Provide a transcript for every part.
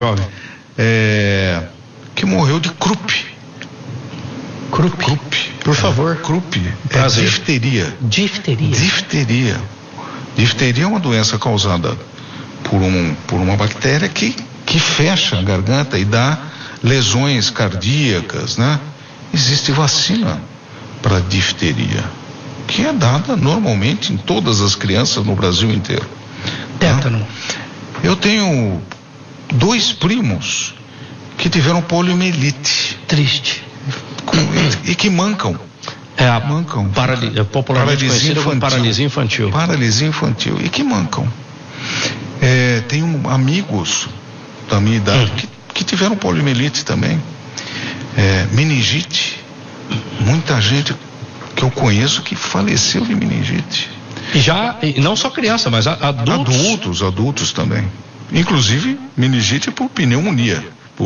jovem, que morreu de croup. Croup. Por favor. Croup. Prazer. Difteria. Difteria. Difteria é uma doença causada por uma bactéria que fecha a garganta e dá lesões cardíacas, né? Existe vacina para difteria, que é dada normalmente em todas as crianças no Brasil inteiro. Tétano. Né? Eu tenho 2 primos que tiveram poliomielite. Triste. E que mancam. Mancam. Popularmente conhecida como paralisia infantil. Paralisia infantil. E que mancam. Tenho amigos da minha idade que tiveram poliomielite também. Meningite. Muita gente que eu conheço que faleceu de meningite. E não só criança, mas adultos também. Inclusive meningite por pneumonia.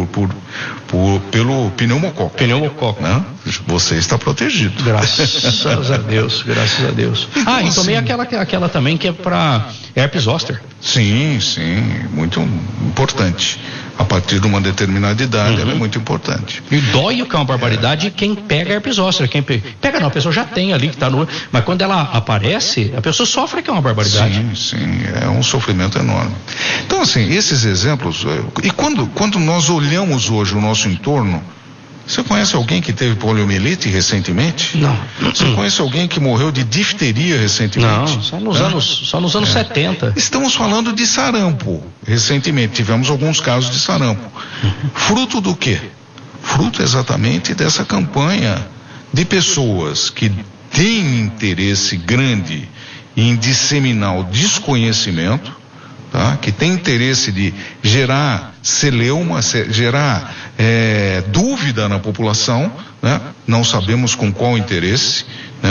Pelo pneumococo. Né? Você está protegido. Graças a Deus. Então, e tomei aquela também que é para herpes zoster. Sim, muito importante. A partir de uma determinada idade, ela é muito importante. E dói o que é uma barbaridade quem pega herpes zoster. Quem pega não, a pessoa já tem ali que está no... Mas quando ela aparece, a pessoa sofre, que é uma barbaridade. Sim, é um sofrimento enorme. Então, assim, esses exemplos... E quando nós olhamos hoje o nosso entorno, você conhece alguém que teve poliomielite recentemente? Não. Você conhece alguém que morreu de difteria recentemente? Não, só nos anos 70. Estamos falando de sarampo. Recentemente tivemos alguns casos de sarampo. Fruto do quê? Fruto exatamente dessa campanha de pessoas que têm interesse grande em disseminar o desconhecimento, tá? Que tem interesse de gerar celeuma, gerar dúvida na população, né? Não sabemos com qual interesse,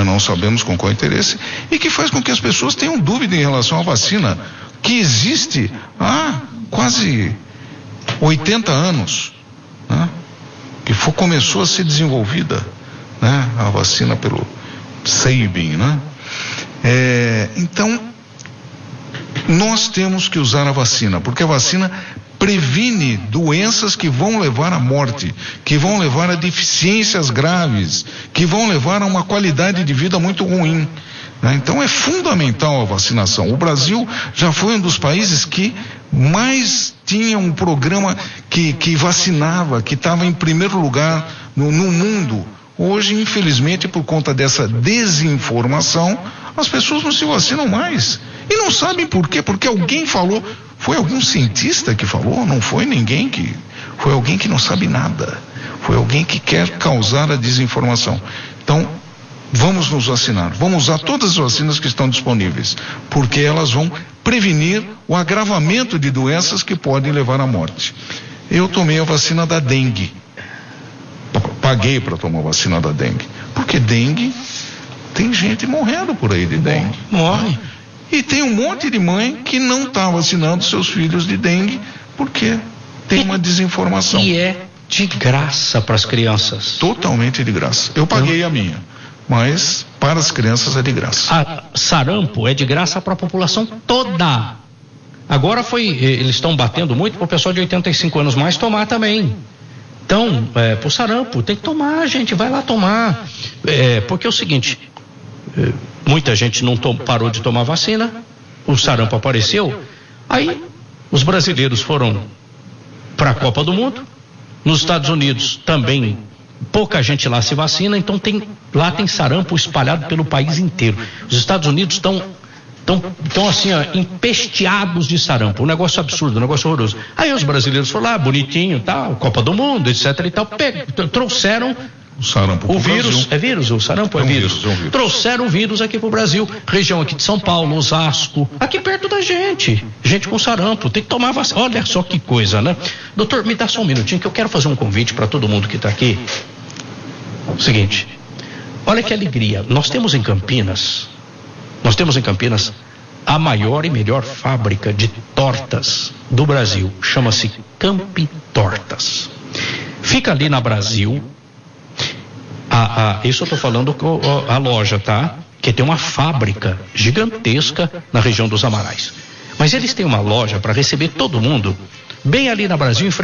e que faz com que as pessoas tenham dúvida em relação à vacina, que existe há quase 80 anos, né? Que começou a ser desenvolvida, né? A vacina pelo Sabin, né? Então, nós temos que usar a vacina, porque a vacina previne doenças que vão levar à morte, que vão levar a deficiências graves, que vão levar a uma qualidade de vida muito ruim, né? Então é fundamental a vacinação. O Brasil já foi um dos países que mais tinha um programa que vacinava, que estava em primeiro lugar no mundo. Hoje, infelizmente, por conta dessa desinformação, as pessoas não se vacinam mais. E não sabem por quê, porque alguém falou. Foi algum cientista que falou? Não foi ninguém que... Foi alguém que não sabe nada. Foi alguém que quer causar a desinformação. Então, vamos nos vacinar. Vamos usar todas as vacinas que estão disponíveis, porque elas vão prevenir o agravamento de doenças que podem levar à morte. Eu tomei a vacina da dengue. Paguei para tomar a vacina da dengue. Porque dengue, tem gente morrendo por aí de dengue. Morre. E tem um monte de mãe que não está vacinando seus filhos de dengue porque tem uma desinformação. E é de graça para as crianças. Totalmente de graça. Eu paguei a minha, mas para as crianças é de graça. A sarampo é de graça para a população toda. Agora eles estão batendo muito para o pessoal de 85 anos mais tomar também. Então, pro sarampo, tem que tomar, gente, vai lá tomar. Porque é o seguinte, muita gente não parou de tomar vacina, o sarampo apareceu, aí os brasileiros foram para a Copa do Mundo, nos Estados Unidos também, pouca gente lá se vacina, então lá tem sarampo espalhado pelo país inteiro. Os Estados Unidos estão assim, empesteados de sarampo, um negócio absurdo, um negócio horroroso. Aí os brasileiros foram lá, bonitinho, tal, Copa do Mundo, etc e tal, trouxeram o vírus, o sarampo é vírus. Trouxeram o vírus aqui pro Brasil, região aqui de São Paulo, Osasco, aqui perto da gente com sarampo, tem que tomar vacina. Olha só que coisa, né? Doutor, me dá só um minutinho que eu quero fazer um convite para todo mundo que está aqui. Seguinte, olha que alegria, nós temos em Campinas a maior e melhor fábrica de tortas do Brasil, chama-se Campi Tortas. Fica ali na Brasil, isso eu estou falando com a loja, tá? Que tem uma fábrica gigantesca na região dos Amarais. Mas eles têm uma loja para receber todo mundo, bem ali na Brasil, em frente